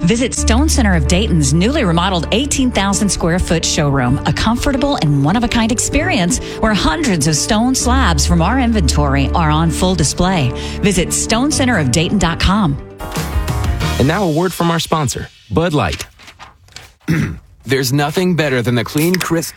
Visit Stone Center of Dayton's newly remodeled 18,000 square foot showroom, a comfortable and one-of-a-kind experience where hundreds of stone slabs from our inventory are on full display. Visit stonecenterofdayton.com. And now a word from our sponsor, Bud Light. There's nothing better than the clean, crisp...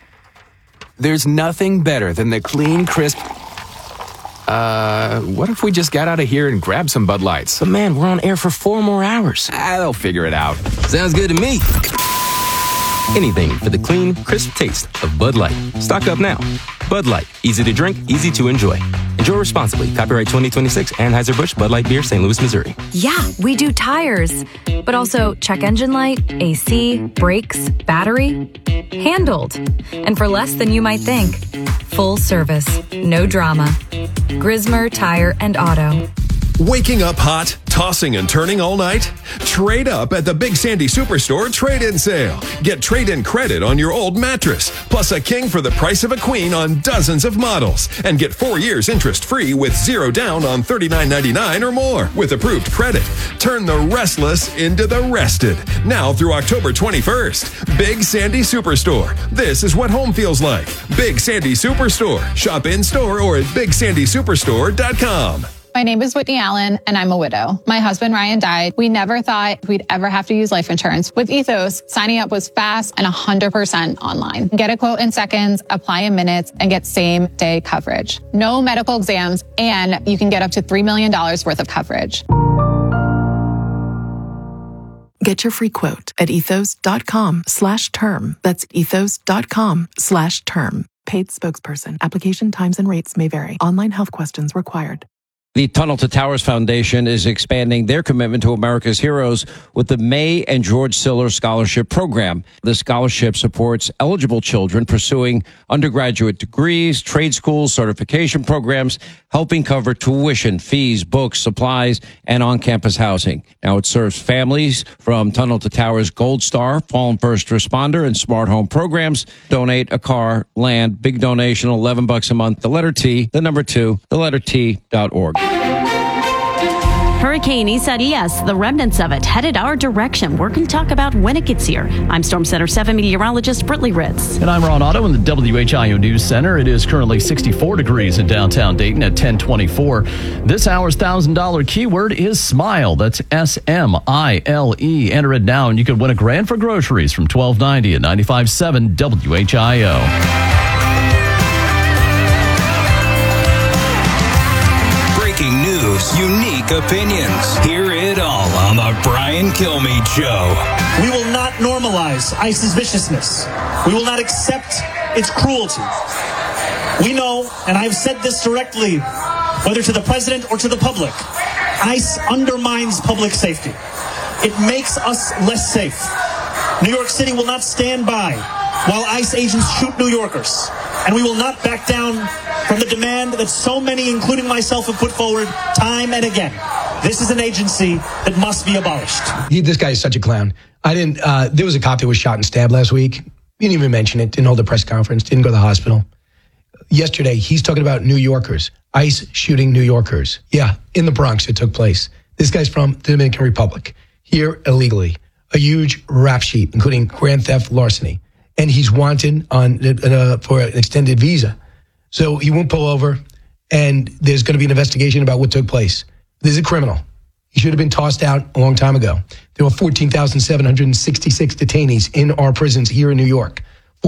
what if we just got out of here and grabbed some Bud Lights? But man, we're on air for 4 more hours. They'll figure it out. Sounds good to me. Anything for the clean, crisp taste of Bud Light. Stock up now. Bud Light. Easy to drink, easy to enjoy. Enjoy responsibly. Copyright 2026, Anheuser-Busch, Bud Light Beer, St. Louis, Missouri. Yeah, we do tires, but also check engine light, AC, brakes, battery. Handled. And for less than you might think. Full service. No drama. Grismer Tire and Auto. Waking up hot, tossing and turning all night? Trade up at the Big Sandy Superstore trade-in sale. Get trade-in credit on your old mattress, plus a king for the price of a queen on dozens of models. And get 4 years interest-free with 0 down on $39.99 or more with approved credit. Turn the restless into the rested. Now through October 21st. Big Sandy Superstore. This is what home feels like. Big Sandy Superstore. Shop in-store or at BigSandySuperstore.com. My name is Whitney Allen, and I'm a widow. My husband, Ryan, died. We never thought we'd ever have to use life insurance. With Ethos, signing up was fast and 100% online. Get a quote in seconds, apply in minutes, and get same-day coverage. No medical exams, and you can get up to $3 million worth of coverage. Get your free quote at ethos.com/term. That's ethos.com/term. Paid spokesperson. Application times and rates may vary. Online health questions required. The Tunnel to Towers Foundation is expanding their commitment to America's heroes with the May and George Siller Scholarship Program. The scholarship supports eligible children pursuing undergraduate degrees, trade schools, certification programs, helping cover tuition, fees, books, supplies, and on-campus housing. Now it serves families from Tunnel to Towers Gold Star, Fallen First Responder, and Smart Home programs. Donate a car, land, big donation, $11 a month. The letter T, the number 2, the letter T.org. Hurricane Isaias, the remnants of it, headed our direction. We're going to talk about when it gets here. I'm Storm Center 7 meteorologist Britley Ritz. And I'm Ron Otto in the WHIO News Center. It is currently 64 degrees in downtown Dayton at 1024. This hour's $1,000 keyword is SMILE. That's SMILE. Enter it now and you could win a grand for groceries from 1290 at 95.7 WHIO. Unique opinions. Hear it all on the Brian Kilmeade Show. We will not normalize ICE's viciousness. We will not accept its cruelty. We know, and I've said this directly, whether to the president or to the public, ICE undermines public safety. It makes us less safe. New York City will not stand by while ICE agents shoot New Yorkers. And we will not back down from the demand that so many, including myself, have put forward time and again. This is an agency that must be abolished. This guy is such a clown. There was a cop that was shot and stabbed last week. He didn't even mention it, didn't hold a press conference, didn't go to the hospital. Yesterday, he's talking about New Yorkers, ICE shooting New Yorkers. Yeah, in the Bronx it took place. This guy's from the Dominican Republic, here illegally. A huge rap sheet, including grand theft, larceny. And he's wanted on for an extended visa. So he won't pull over, and there's going to be an investigation about what took place. This is a criminal. He should have been tossed out a long time ago. There were 14,766 detainees in our prisons here in New York.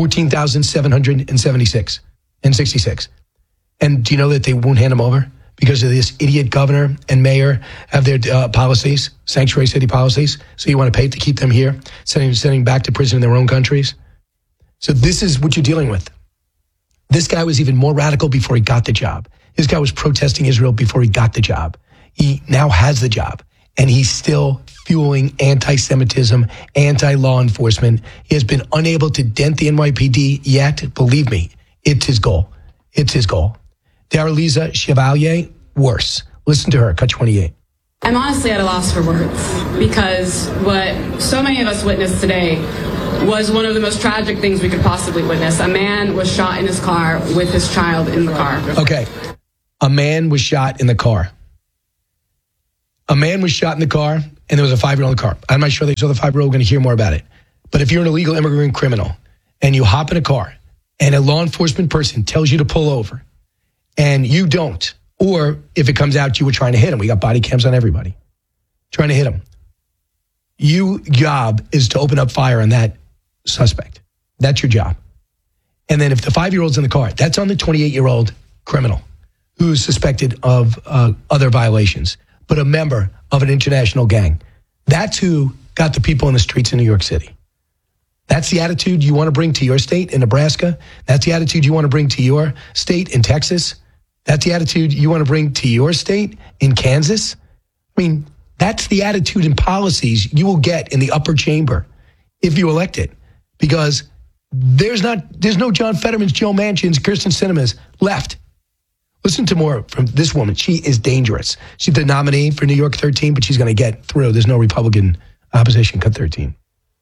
14,776 and 66. And do you know that they won't hand him over? Because of this idiot governor and mayor have their policies, sanctuary city policies. So you want to pay to keep them here, sending back to prison in their own countries? So this is what you're dealing with. This guy was even more radical before he got the job. This guy was protesting Israel before he got the job. He now has the job, and he's still fueling anti-Semitism, anti-law enforcement. He has been unable to dent the NYPD yet. Believe me, it's his goal. It's his goal. Daraliza Chevalier, worse. Listen to her, cut 28. I'm honestly at a loss for words because what so many of us witnessed today was one of the most tragic things we could possibly witness. A man was shot in his car with his child in the car. Okay. A man was shot in the car. A man was shot in the car and there was a 5-year-old in the car. I'm not sure they saw the 5-year-old. We're going to hear more about it. But if you're an illegal immigrant criminal and you hop in a car and a law enforcement person tells you to pull over and you don't, or if it comes out you were trying to hit him, we got body cams on everybody, trying to hit him. Your job is to open up fire on that suspect. That's your job. And then if the 5-year-old's in the car, that's on the 28-year-old criminal who's suspected of other violations, but a member of an international gang. That's who got the people in the streets in New York City. That's the attitude you want to bring to your state in Nebraska. That's the attitude you want to bring to your state in Texas. That's the attitude you want to bring to your state in Kansas. I mean, that's the attitude and policies you will get in the upper chamber if you elect it, because there's no John Fetterman's, Joe Manchin's, Kirsten Sinema's left. Listen to more from this woman. She is dangerous. She's the nominee for New York 13, but she's going to get through. There's no Republican opposition. Cut 13.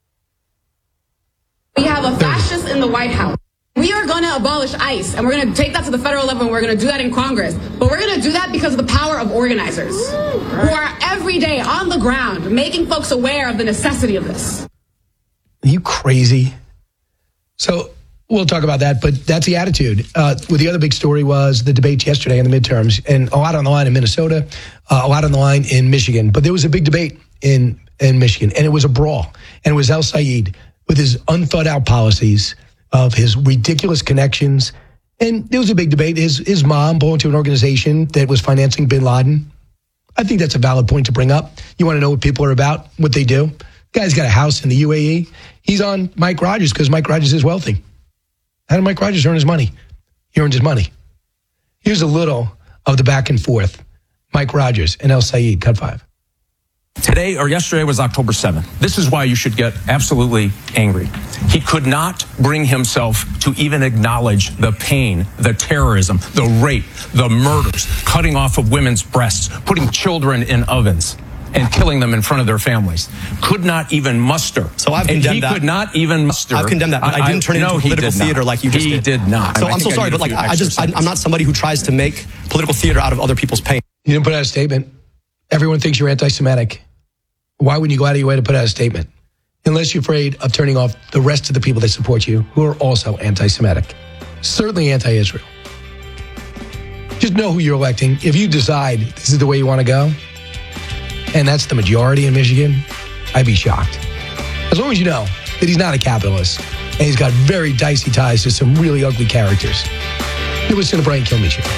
We have a fascist in the White House. We are going to abolish ICE, and we're going to take that to the federal level, and we're going to do that in Congress. But we're going to do that because of the power of organizers who are every day on the ground making folks aware of the necessity of this. Are you crazy? So we'll talk about that, but that's the attitude. Well, the other big story was the debates yesterday in the midterms, and a lot on the line in Minnesota, a lot on the line in Michigan. But there was a big debate in Michigan, and it was a brawl. And it was El Sayed with his unthought out policies of his ridiculous connections. And there was a big debate. His mom belonged to an organization that was financing bin Laden. I think that's a valid point to bring up. You want to know what people are about, what they do. The guy's got a house in the UAE. He's on Mike Rogers because Mike Rogers is wealthy. How did Mike Rogers earn his money? He earned his money. Here's a little of the back and forth. Mike Rogers and El Sayed, cut 5. Today or yesterday was October 7th. This is why you should get absolutely angry. He could not bring himself to even acknowledge the pain, the terrorism, the rape, the murders, cutting off of women's breasts, putting children in ovens, and killing them in front of their families. Could not even muster. So I've condemned that. He could not even muster. I've condemned that. But I didn't turn it into political theater like you just did. He did not. So I'm so sorry, but like I'm not somebody who tries to make political theater out of other people's pain. You didn't put out a statement. Everyone thinks you're anti-Semitic. Why wouldn't you go out of your way to put out a statement? Unless you're afraid of turning off the rest of the people that support you, who are also anti-Semitic. Certainly anti-Israel. Just know who you're electing. If you decide this is the way you want to go, and that's the majority in Michigan, I'd be shocked. As long as you know that he's not a capitalist, and he's got very dicey ties to some really ugly characters. You listen to Brian Kilmeade Show.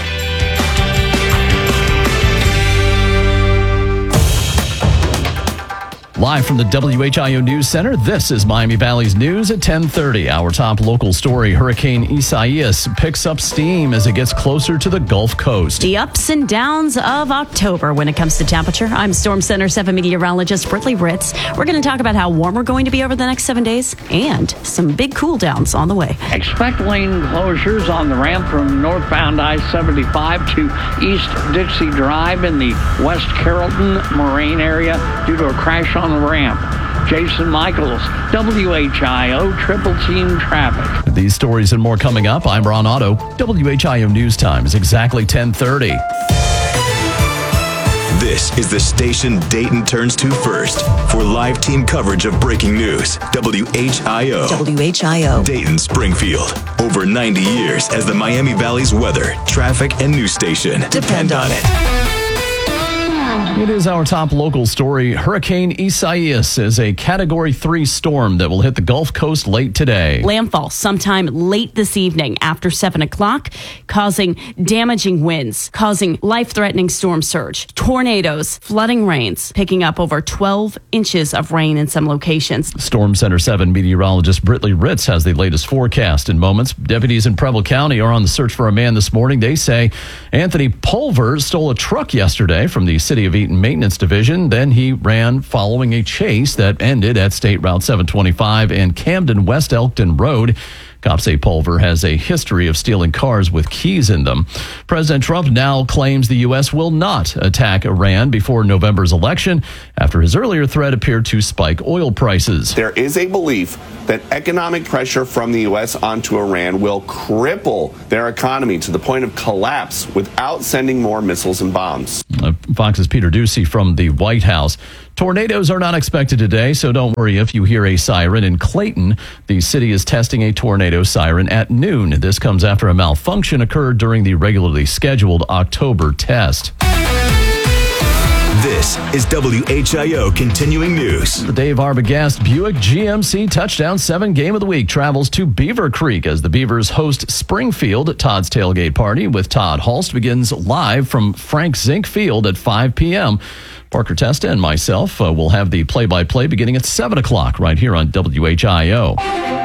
Live from the WHIO News Center, this is Miami Valley's News at 10:30. Our top local story, Hurricane Isaias picks up steam as it gets closer to the Gulf Coast. The ups and downs of October when it comes to temperature. I'm Storm Center 7 meteorologist Britley Ritz. We're going to talk about how warm we're going to be over the next 7 days and some big cool downs on the way. Expect lane closures on the ramp from northbound I-75 to East Dixie Drive in the West Carrollton Moraine area due to a crash on the ramp. Jason Michaels, WHIO Triple Team Traffic. These stories and more coming up. I'm Ron Otto. WHIO News Time is exactly 10:30. This is the station Dayton turns to first for live team coverage of breaking news. WHIO. WHIO. Dayton, Springfield. Over 90 years as the Miami Valley's weather, traffic, and news station. Depend on it. It is our top local story. Hurricane Isaias is a Category 3 storm that will hit the Gulf Coast late today. Landfall sometime late this evening after 7 o'clock, causing damaging winds, causing life-threatening storm surge, tornadoes, flooding rains, picking up over 12 inches of rain in some locations. Storm Center 7 meteorologist Britley Ritz has the latest forecast in moments. Deputies in Preble County are on the search for a man this morning. They say Anthony Pulver stole a truck yesterday from the City of Eaton Maintenance Division. Then he ran following a chase that ended at State Route 725 and Camden West Elkton Road. Cops say Pulver has a history of stealing cars with keys in them. President Trump now claims the U.S. will not attack Iran before November's election after his earlier threat appeared to spike oil prices. There is a belief that economic pressure from the U.S. onto Iran will cripple their economy to the point of collapse without sending more missiles and bombs. Fox's Peter Ducey from the White House. Tornadoes are not expected today, so don't worry if you hear a siren. In Clayton, the city is testing a tornado siren at noon. This comes after a malfunction occurred during the regularly scheduled October test. This is WHIO Continuing News. The Dave Arbogast Buick GMC Touchdown 7 Game of the Week travels to Beaver Creek as the Beavers host Springfield at Todd's Tailgate Party with Todd Hulst begins live from Frank Zink Field at 5 p.m. Parker Testa and myself will have the play-by-play beginning at 7 o'clock right here on WHIO.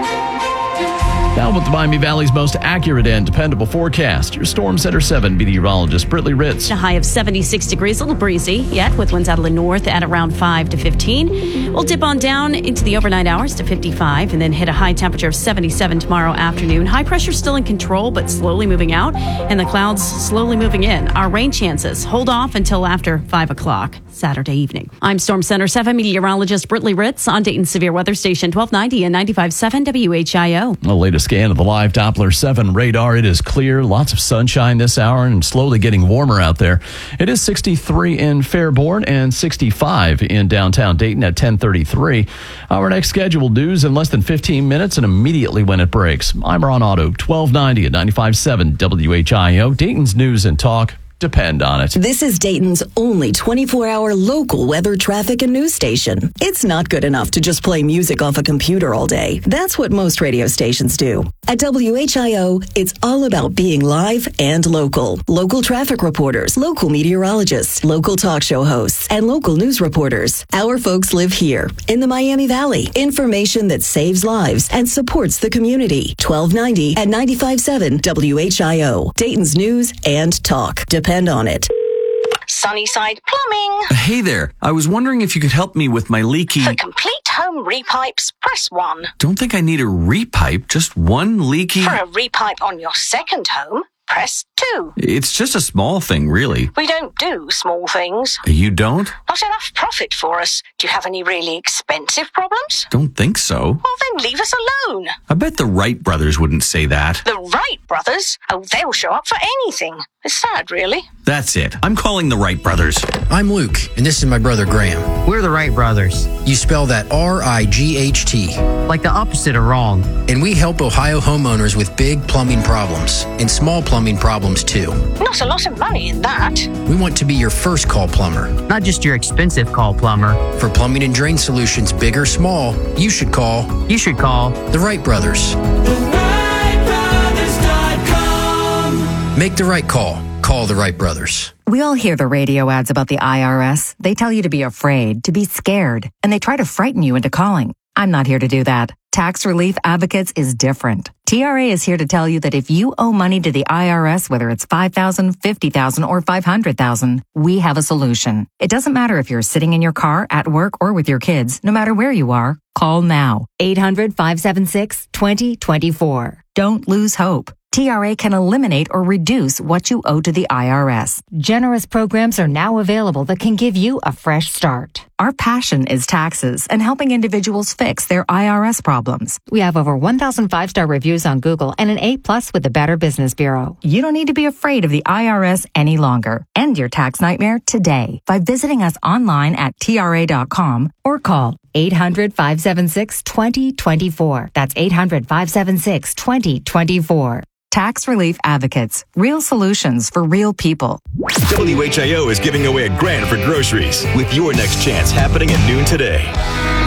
Now with the Miami Valley's most accurate and dependable forecast, your Storm Center 7 meteorologist Britley Ritz. A high of 76 degrees, a little breezy yet with winds out of the north at around 5 to 15. We'll dip on down into the overnight hours to 55 and then hit a high temperature of 77 tomorrow afternoon. High pressure still in control but slowly moving out and the clouds slowly moving in. Our rain chances hold off until after 5 o'clock Saturday evening. I'm Storm Center 7 meteorologist Britley Ritz on Dayton's Severe Weather Station 1290 and 95.7 WHIO. The latest scan of the live Doppler 7 radar. It is clear. Lots of sunshine this hour and slowly getting warmer out there. It is 63 in Fairborn and 65 in downtown Dayton at 10:33. Our next scheduled news in less than 15 minutes and immediately when it breaks. I'm Ron Otto, 1290 at 95.7 WHIO. Dayton's News and Talk. Depend on it. This is Dayton's only 24-hour local weather, traffic, and news station. It's not good enough to just play music off a computer all day. That's what most radio stations do. At WHIO, it's all about being live and local. Local traffic reporters, local meteorologists, local talk show hosts, and local news reporters. Our folks live here in the Miami Valley. Information that saves lives and supports the community. 1290 at 95.7 WHIO. Dayton's News and Talk. Depend on it. Sunnyside Plumbing. Hey there. I was wondering if you could help me with my leaky... For complete home repipes, press 1. Don't think I need a repipe, just one leaky... For a repipe on your second home, press 2. It's just a small thing, really. We don't do small things. You don't? Not enough profit for us. Do you have any really expensive problems? Don't think so. Well, then leave us alone. I bet the Wright brothers wouldn't say that. The Wright brothers? Oh, they'll show up for anything. It's sad, really. That's it. I'm calling the Wright brothers. I'm Luke, and this is my brother Graham. We're the Wright brothers. You spell that R-I-G-H-T. Like the opposite of wrong. And we help Ohio homeowners with big plumbing problems, and small plumbing problems too. Not a lot of money in that. We want to be your first call plumber. Not just your expensive call plumber. For plumbing and drain solutions, big or small, you should call the Wright brothers. Make the right call. Call the Wright brothers. We all hear the radio ads about the IRS. They tell you to be afraid, to be scared, and they try to frighten you into calling. I'm not here to do that. Tax Relief Advocates is different. TRA is here to tell you that if you owe money to the IRS, whether it's $5,000, $50,000, or $500,000, we have a solution. It doesn't matter if you're sitting in your car, at work, or with your kids. No matter where you are, call now. 800-576-2024. Don't lose hope. TRA can eliminate or reduce what you owe to the IRS. Generous programs are now available that can give you a fresh start. Our passion is taxes and helping individuals fix their IRS problems. We have over 1,000 five-star reviews on Google and an A+ with the Better Business Bureau. You don't need to be afraid of the IRS any longer. End your tax nightmare today by visiting us online at TRA.com or call 800-576-2024. That's 800-576-2024. Tax Relief Advocates. Real solutions for real people. WHIO is giving away $1,000 for groceries with your next chance happening at noon today.